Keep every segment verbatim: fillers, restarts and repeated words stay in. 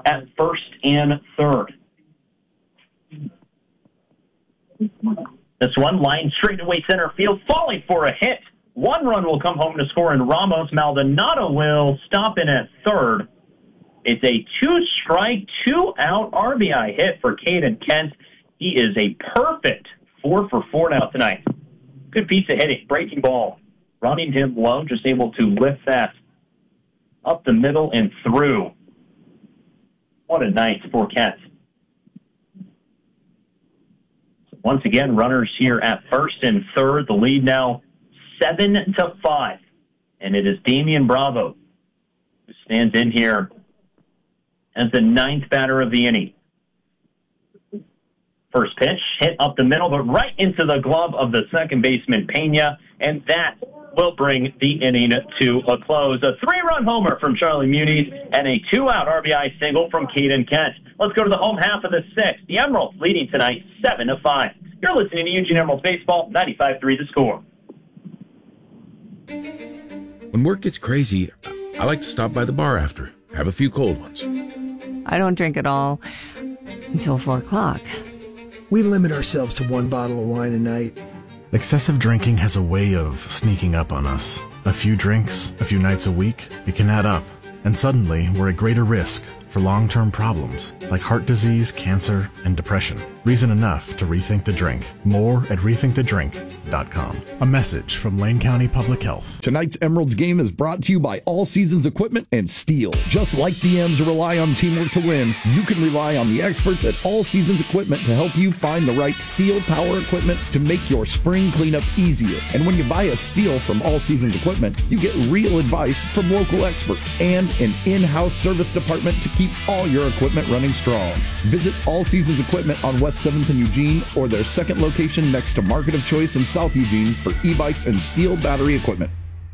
at first and third. This one, line straight away center field, falling for a hit. One run will come home to score, and Ramos Maldonado will stop in at third. It's a two-strike, two-out R B I hit for Caden Kent. He is a perfect four for four now tonight. Good piece of hitting, breaking ball. Running him low, just able to lift that up the middle and through. What a night for Kent. Once again, runners here at first and third. The lead now seven to five. And it is Damian Bravo who stands in here as the ninth batter of the inning. First pitch, hit up the middle, but right into the glove of the second baseman, Pena, and that will bring the inning to a close. A three-run homer from Charlie Muniz and a two-out R B I single from Caden Kent. Let's go to the home half of the sixth. The Emeralds leading tonight seven to five. You're listening to Eugene Emeralds Baseball, ninety-five three The Score. When work gets crazy, I like to stop by the bar after, have a few cold ones. I don't drink at all until four o'clock. We limit ourselves to one bottle of wine a night. Excessive drinking has a way of sneaking up on us. A few drinks, a few nights a week, it can add up. And suddenly, we're at greater risk for long-term problems like heart disease, cancer, and depression. Reason enough to rethink the drink. More at rethink the drink dot com. A message from Lane County Public Health. Tonight's Emeralds game is brought to you by All Seasons Equipment and Steel. Just like D Ms rely on teamwork to win, you can rely on the experts at All Seasons Equipment to help you find the right steel power equipment to make your spring cleanup easier. And when you buy a steel from All Seasons Equipment, you get real advice from local experts and an in-house service department to keep all your equipment running strong. Visit All Seasons Equipment on West seventh in Eugene or their second location next to Market of Choice in South Eugene for e-bikes and steel battery equipment.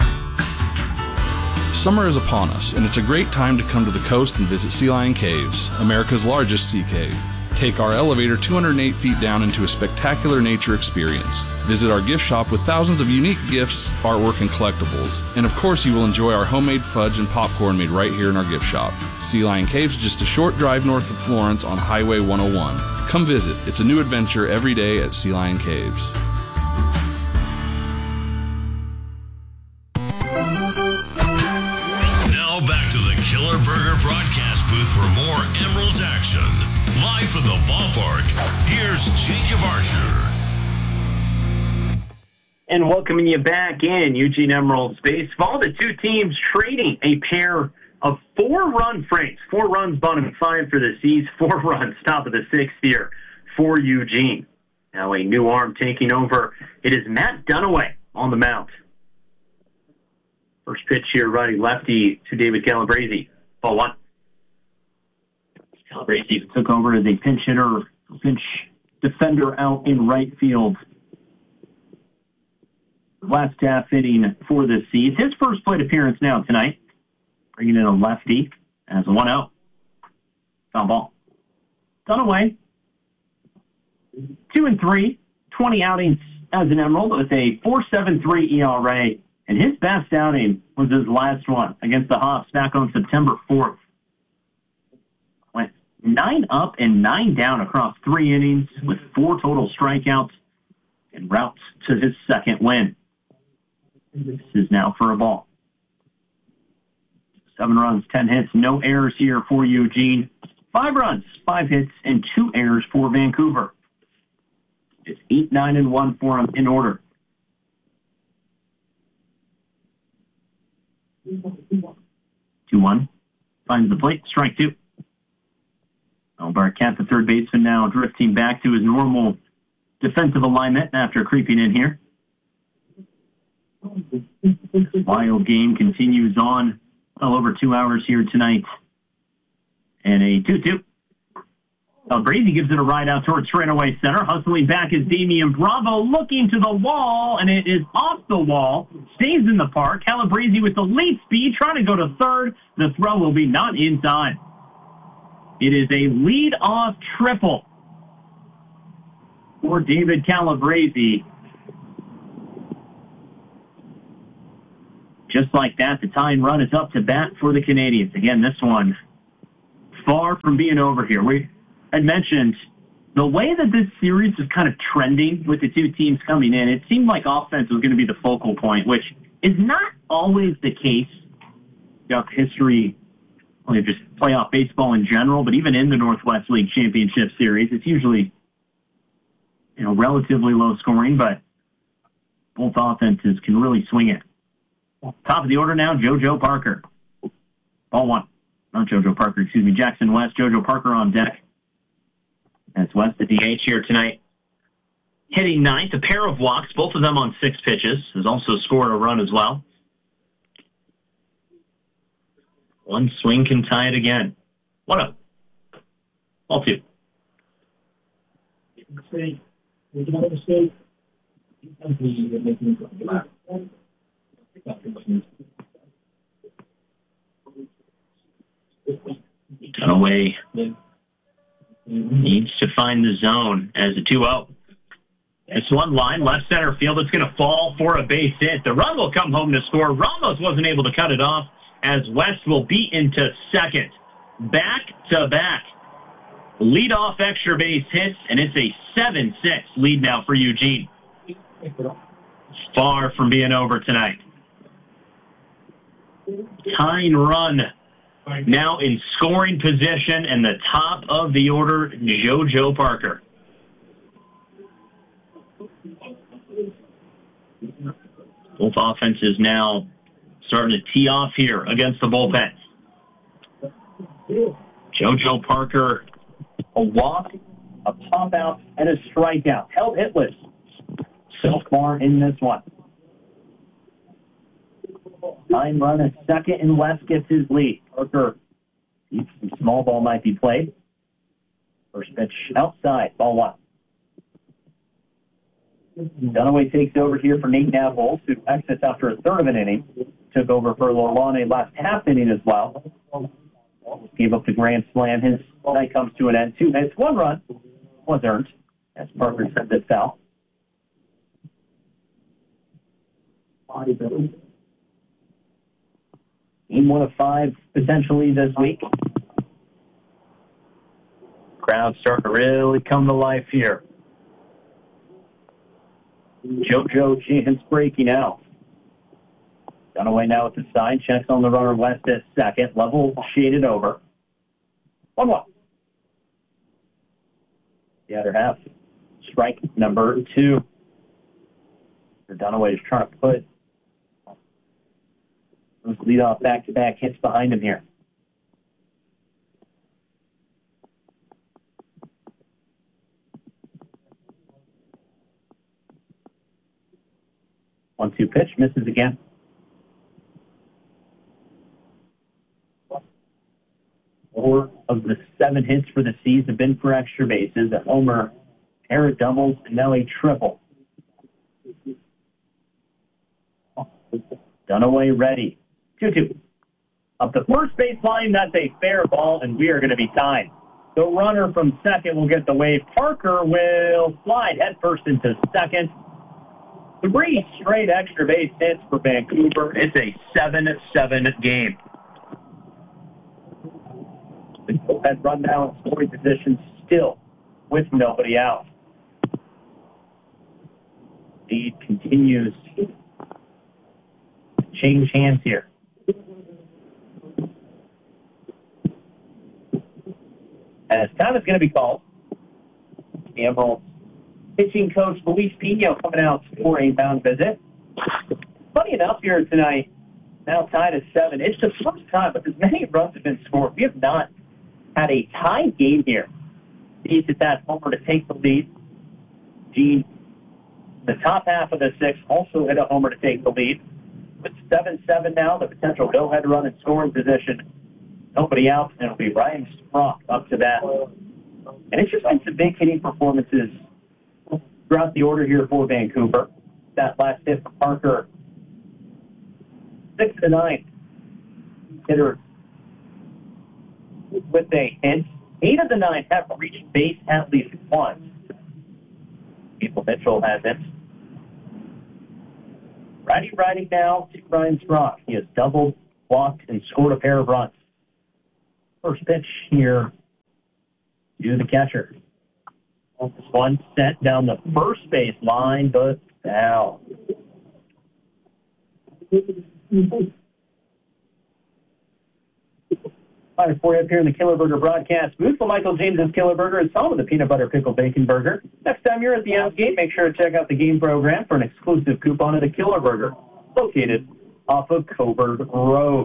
Summer is upon us, and it's a great time to come to the coast and visit Sea Lion Caves, America's largest sea cave. Take our elevator two hundred eight feet down into a spectacular nature experience. Visit our gift shop with thousands of unique gifts, artwork, and collectibles. And of course, you will enjoy our homemade fudge and popcorn made right here in our gift shop. Sea Lion Caves is just a short drive north of Florence on Highway one oh one. Come visit. It's a new adventure every day at Sea Lion Caves. Now back to the Killer Burger broadcast booth for more Emeralds action. Live from the ballpark, here's Jacob Archer. And welcoming you back in Eugene Emeralds Baseball. The two teams trading a pair of four-run frames. Four runs, bottom five for the C's. Four runs, top of the sixth here for Eugene. Now a new arm taking over. It is Matt Dunaway on the mound. First pitch here, righty-lefty to David Calabrese. Ball one. Calabrese took over as a pinch hitter, pinch defender out in right field. Last half inning for the C's. His first plate appearance now tonight. Bringing in a lefty as a one out. Foul ball. Dunaway. Two and three. twenty outings as an Emerald with a four point seven three E R A. And his best outing was his last one against the Hawks back on September fourth. Went nine up and nine down across three innings with four total strikeouts and route to his second win. This is now for a ball. Seven runs, ten hits, no errors here for Eugene. Five runs, five hits, and two errors for Vancouver. It's eight, nine, and one for him in order. two one. Finds the plate. Strike two. Barkat, the third baseman, now drifting back to his normal defensive alignment after creeping in here. This wild game continues on well over two hours here tonight. And a two two. Calabrese gives it a ride out towards straightaway center. Hustling back is Damian Bravo, looking to the wall, and it is off the wall. Stays in the park. Calabrese with the late speed, trying to go to third. The throw will be not in time. It is a lead-off triple for David Calabrese. Just like that, the tying run is up to bat for the Canadians. Again, this one far from being over here. We had mentioned the way that this series is kind of trending with the two teams coming in. It seemed like offense was going to be the focal point, which is not always the case throughout history, only just playoff baseball in general, but even in the Northwest League Championship Series, it's usually, you know, relatively low scoring, but both offenses can really swing it. Top of the order now, JoJo Parker. Ball one. Not JoJo Parker, excuse me, Jackson West. JoJo Parker on deck. That's West at D H here tonight. Hitting ninth, a pair of walks, both of them on six pitches. Has also scored a run as well. One swing can tie it again. What up? Ball two. Dunaway needs to find the zone as a two oh. It's one line, left center field. It's going to fall for a base hit. The run will come home to score. Ramos wasn't able to cut it off as West will beat into second. Back to back. Lead off extra base hits, and it's a seven six lead now for Eugene. Far from being over tonight. Tying run now in scoring position, and the top of the order, JoJo Parker. Both offenses now starting to tee off here against the bullpen. JoJo Parker, a walk, a pop out, and a strikeout. Held hitless so far in this one. Nine run at second, and West gets his lead. Parker, some small ball might be played. First pitch outside, ball one. Dunaway takes over here for Nate Navels, who exits after a third of an inning. Took over for Lorlane last half inning as well. Gave up the grand slam. His night comes to an end. Two hits, one run was earned as Parker sent this foul. Game one of five potentially this week. Crowd starting to really come to life here. JoJo chance breaking out. Dunaway now at the side. Checks on the runner West at second. Level shaded over. one one. The other half. Strike number two. Dunaway is trying to put those leadoff back-to-back hits behind him here. one two pitch, misses again. Four of the seven hits for the season have been for extra bases. A homer, pair of doubles, and now a triple. Dunaway ready. two two. Up the first baseline, that's a fair ball, and we are going to be tied. The runner from second will get the wave. Parker will slide headfirst into second. Three straight extra base hits for Vancouver. It's a seven seven game. The bullpen run now in scoring position still with nobody out. Lead continues to change hands here. As time is going to be called, the Emeralds pitching coach Luis Pino coming out for a mound visit. Funny enough here tonight, now tied at seven. It's the first time, but as many runs have been scored, we have not had a tied game here. He's at that homer to take the lead. Gene, the top half of the sixth, also hit a homer to take the lead. With seven seven now, the potential go-ahead run in scoring position. Nobody out, and it'll be Ryan Sprock up to bat. And it's just been some big hitting performances throughout the order here for Vancouver. That last hit for Parker, six to nine. Hitter with a hit. Eight of the nine have reached base at least once. People Mitchell hasn't. Righty righty now to Ryan Sprock. He has doubled, walked, and scored a pair of runs. First pitch here to the catcher. This one sent down the first base line, but foul. Five for you up here in the Killer Burger broadcast booth. Well, Michael James's Killer Burger is home of the peanut butter pickle bacon burger. Next time you're at the Elms Gate, make sure to check out the game program for an exclusive coupon of the Killer Burger, located off of Coburg Road.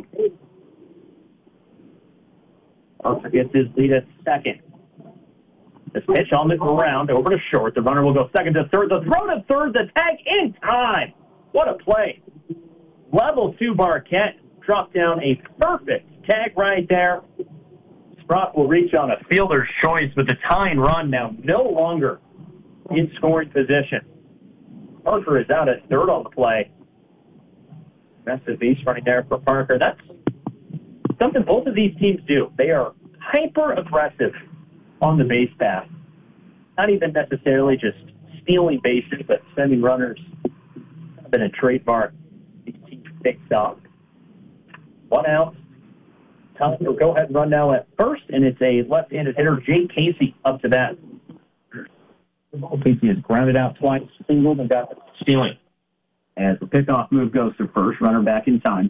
Arthur gets his lead at second. This pitch on the ground over to short. The runner will go second to third. The throw to third. The tag in time. What a play. Level two Marquette dropped down a perfect tag right there. Sprock will reach on a fielder's choice with the tying run now no longer in scoring position. Parker is out at third on the play. Massive base running there for Parker. That's something both of these teams do. They are hyper-aggressive on the base path. Not even necessarily just stealing bases, but sending runners. It's been a trademark these teams picked up. One out. Time to go ahead and run now at first, and it's a left-handed hitter, Jake Casey, up to bat. Casey has grounded out twice, singled, and got stealing. As the pickoff move goes to first, runner back in time.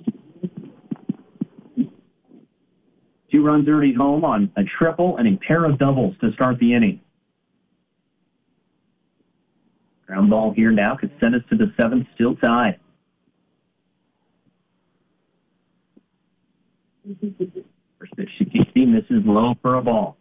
Two runs already home on a triple and a pair of doubles to start the inning. Ground ball here now could send us to the seventh, still tied. First pitch to Casey, this is low for a ball.